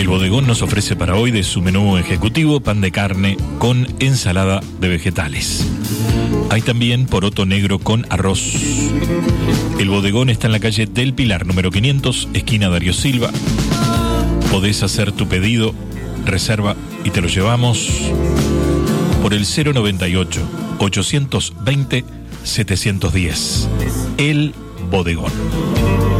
Bodegón nos ofrece para hoy de su menú ejecutivo pan de carne con ensalada de vegetales. Hay también poroto negro con arroz. El Bodegón está en la calle del Pilar, número 500, esquina Darío Silva. Podés hacer tu pedido, reserva y te lo llevamos por el 098-820-710. El Bodegón.